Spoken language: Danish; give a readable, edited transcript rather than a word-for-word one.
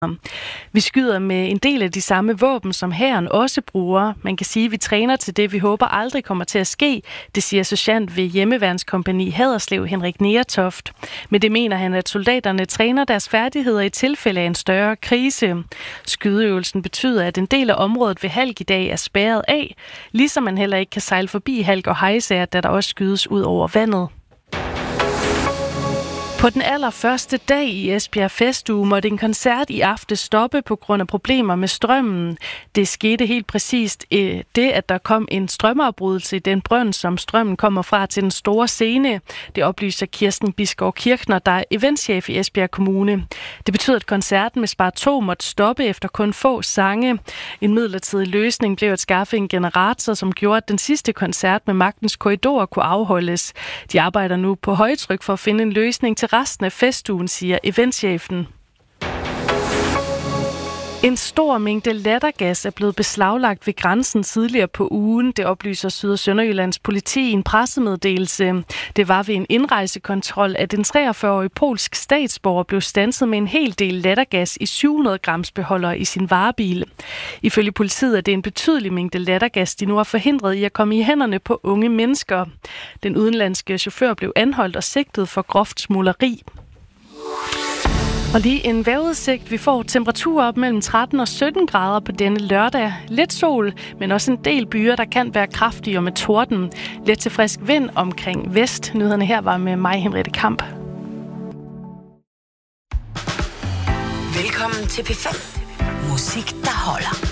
Vi skyder med en del af de samme våben, som hæren også bruger. Man kan sige, at vi træner til det, vi håber aldrig kommer til at ske. Det siger sergeant ved Hjemmeværnskompagni Haderslev, Henrik Neretoft. Men det mener han, at soldaterne træner deres færdigheder i tilfælde af en større krise. Skydeøvelsen betyder, at en del af området ved Halk i dag er spærret af, ligesom man heller ikke kan sejle forbi Halk og Hejsager, da der også skydes ud over vandet. På den allerførste dag i Esbjerg Festuge måtte en koncert i aften stoppe på grund af problemer med strømmen. Det skete helt præcist det, at der kom en strømafbrydelse i den brønd, som strømmen kommer fra til den store scene. Det oplyser Kirsten Bisgaard Kirchner, der er eventchef i Esbjerg Kommune. Det betyder, at koncerten med Spar 2 måtte stoppe efter kun få sange. En midlertidig løsning blev at skaffe en generator, som gjorde, at den sidste koncert med Magtens Korridor kunne afholdes. De arbejder nu på højtryk for at finde en løsning til resten af festugen, siger eventchefen. En stor mængde lattergas er blevet beslaglagt ved grænsen tidligere på ugen. Det oplyser Syd- og Sønderjyllands politi i en pressemeddelelse. Det var ved en indrejsekontrol, at en 43-årig polsk statsborger blev standset med en hel del lattergas i 700 grams beholder i sin varebil. Ifølge politiet er det en betydelig mængde lattergas, de nu er forhindret i at komme i hænderne på unge mennesker. Den udenlandske chauffør blev anholdt og sigtet for groft smugleri. Og lige en vejrudsigt. Vi får temperaturer op mellem 13 og 17 grader på denne lørdag. Lidt sol, men også en del byer, der kan være kraftige og med torden. Let til frisk vind omkring vest. Nyhederne her var med mig, Henriette Kamp. Velkommen til P5. Musik, der holder.